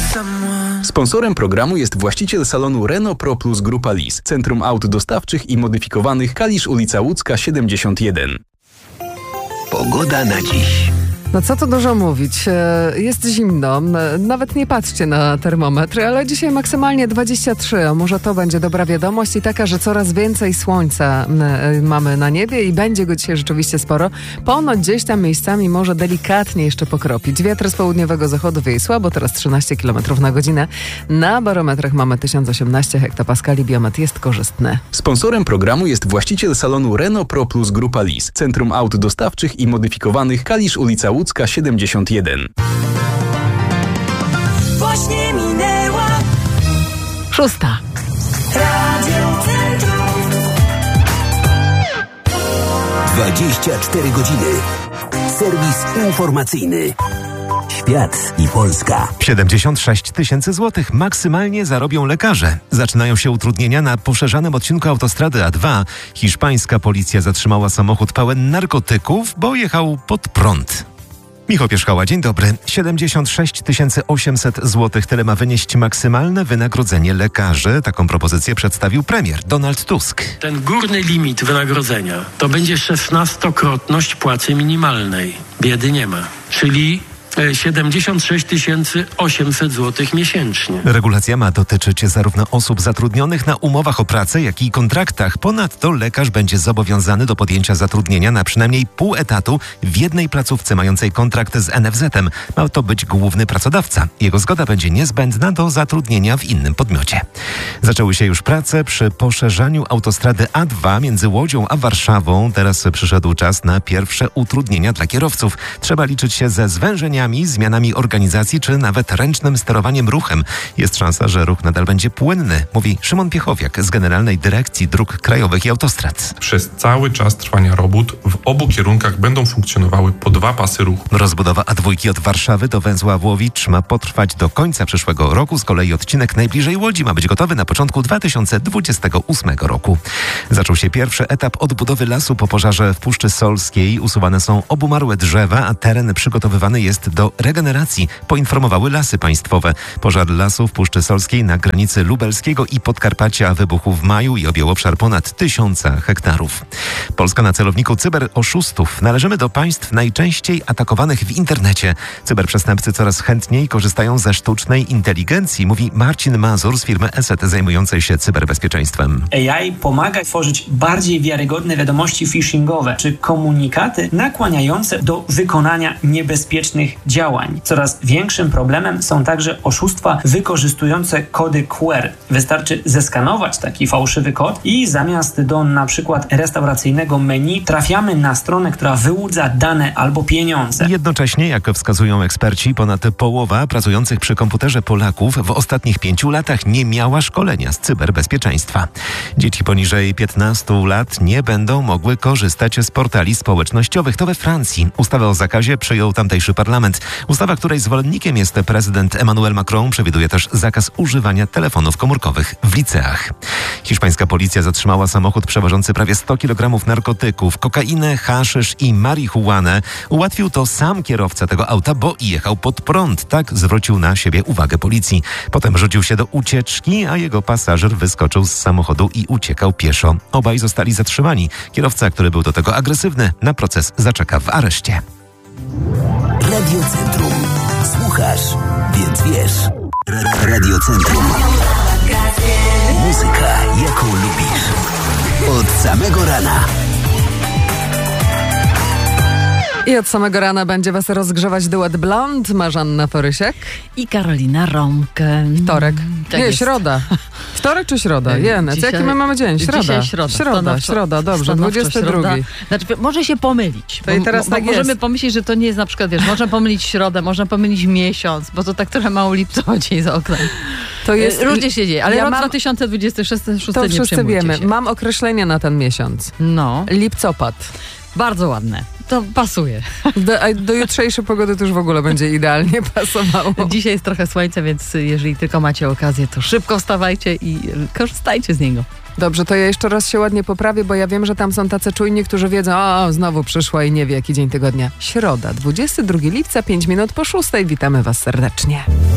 Sponsorem programu jest właściciel salonu Renault Pro Plus Grupa Lis, Centrum Aut Dostawczych i Modyfikowanych, Kalisz, ulica Łódzka 71. Pogoda na dziś. No co tu dużo mówić, jest zimno, nawet nie patrzcie na termometry, ale dzisiaj maksymalnie 23, a może to będzie dobra wiadomość i taka, że coraz więcej słońca mamy na niebie i będzie go dzisiaj rzeczywiście sporo. Ponoć gdzieś tam miejscami może delikatnie jeszcze pokropić. Wiatr z południowego zachodu wieje słabo, teraz 13 km na godzinę. Na barometrach mamy 1018 hektopaskali, biometr jest korzystny. Sponsorem programu jest właściciel salonu Renault Pro Plus Grupa Lis, Centrum Aut Dostawczych i Modyfikowanych, Kalisz, ulica Łódzka 71. Właśnie minęła 6. Radio Centrum. 24 godziny. Serwis informacyjny. Świat i Polska. 76 000 złotych maksymalnie zarobią lekarze. Zaczynają się utrudnienia na poszerzanym odcinku autostrady A2. Hiszpańska policja zatrzymała samochód pełen narkotyków, bo jechał pod prąd. Michał Pierzchała, dzień dobry. 76 800 zł tyle ma wynieść maksymalne wynagrodzenie lekarzy. Taką propozycję przedstawił premier Donald Tusk. Ten górny limit wynagrodzenia to będzie 16-krotność płacy minimalnej. Biedy nie ma. Czyli 76 800 zł miesięcznie. Regulacja ma dotyczyć zarówno osób zatrudnionych na umowach o pracę, jak i kontraktach. Ponadto lekarz będzie zobowiązany do podjęcia zatrudnienia na przynajmniej pół etatu w jednej placówce mającej kontrakt z NFZ-em. Ma to być główny pracodawca. Jego zgoda będzie niezbędna do zatrudnienia w innym podmiocie. Zaczęły się już prace przy poszerzaniu autostrady A2 między Łodzią a Warszawą. Teraz przyszedł czas na pierwsze utrudnienia dla kierowców. Trzeba liczyć się ze zwężeniami, zmianami organizacji czy nawet ręcznym sterowaniem ruchem. Jest szansa, że ruch nadal będzie płynny, mówi Szymon Piechowiak z Generalnej Dyrekcji Dróg Krajowych i Autostrad. Przez cały czas trwania robót w obu kierunkach będą funkcjonowały po 2 pasy ruchu. Rozbudowa A2 od Warszawy do węzła Włowicz ma potrwać do końca przyszłego roku. Z kolei odcinek najbliżej Łodzi ma być gotowy na początku 2028 roku. Zaczął się pierwszy etap odbudowy lasu po pożarze w Puszczy Solskiej. Usuwane są obumarłe drzewa, a teren przygotowywany jest do regeneracji, poinformowały Lasy Państwowe. Pożar lasu w Puszczy Solskiej na granicy lubelskiego i Podkarpacia wybuchł w maju i objął obszar ponad 1000 hektarów. Polska na celowniku cyberoszustów. Należymy do państw najczęściej atakowanych w internecie. Cyberprzestępcy coraz chętniej korzystają ze sztucznej inteligencji, mówi Marcin Mazur z firmy ESET zajmującej się cyberbezpieczeństwem. AI pomaga tworzyć bardziej wiarygodne wiadomości phishingowe czy komunikaty nakłaniające do wykonania niebezpiecznych działań. Coraz większym problemem są także oszustwa wykorzystujące kody QR. Wystarczy zeskanować taki fałszywy kod i zamiast do na przykład restauracyjnego menu trafiamy na stronę, która wyłudza dane albo pieniądze. Jednocześnie, jak wskazują eksperci, ponad połowa pracujących przy komputerze Polaków w ostatnich 5 latach nie miała szkolenia z cyberbezpieczeństwa. Dzieci poniżej 15 lat nie będą mogły korzystać z portali społecznościowych. To we Francji. Ustawę o zakazie przyjął tamtejszy parlament. Ustawa, której zwolennikiem jest prezydent Emmanuel Macron, przewiduje też zakaz używania telefonów komórkowych w liceach. Hiszpańska policja zatrzymała samochód przewożący prawie 100 kg narkotyków, kokainę, haszysz i marihuanę. Ułatwił to sam kierowca tego auta, bo jechał pod prąd. Tak zwrócił na siebie uwagę policji. Potem rzucił się do ucieczki, a jego pasażer wyskoczył z samochodu i uciekał pieszo. Obaj zostali zatrzymani. Kierowca, który był do tego agresywny, na proces zaczeka w areszcie. Radio Centrum. Słuchasz, więc wiesz. Radio Centrum. Muzyka, jaką lubisz. Od samego rana. I od samego rana będzie was rozgrzewać duet Blond, Marzanna Forysiak i Karolina Rąkę. Wtorek. Tak nie, jest. środa. Wtorek czy środa? Jenet. Jaki my mamy dzień? Środa. Dzisiaj Środa, dobrze, 22. Znaczy, może się pomylić. To i teraz tak możemy jest. pomyśleć, że to nie jest na przykład, można pomylić środę, można pomylić miesiąc, bo to tak trochę mało lipcowo dzień za oknem. To jest, różnie się dzieje, ale ja rok mam, 2026 to nie wszyscy wiemy. się. Mam określenie na ten miesiąc. No. Lipcopad. Bardzo ładne. To pasuje. Do jutrzejszej pogody to już w ogóle będzie idealnie pasowało. Dzisiaj jest trochę słońca, więc jeżeli tylko macie okazję, to szybko wstawajcie i korzystajcie z niego. Dobrze, to ja jeszcze raz się ładnie poprawię, bo ja wiem, że tam są tacy czujni, którzy wiedzą, znowu przyszła i nie wie, jaki dzień tygodnia. Środa, 22 lipca, 5 minut po 6. Witamy was serdecznie.